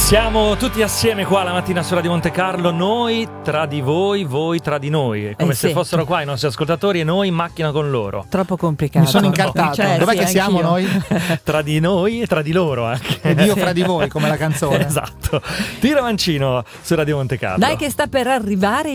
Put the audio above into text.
Siamo tutti assieme qua la mattina su Radio Monte Carlo, noi tra di voi tra di noi. È come se fossero qua i nostri ascoltatori e noi in macchina con loro. Troppo complicato. Mi sono incartato. Cioè, dov'è sì, che siamo noi? Tra di noi e tra di loro anche. Ed io fra di voi, come la canzone. Esatto. Tira mancino su Radio Monte Carlo. Dai che sta per arrivare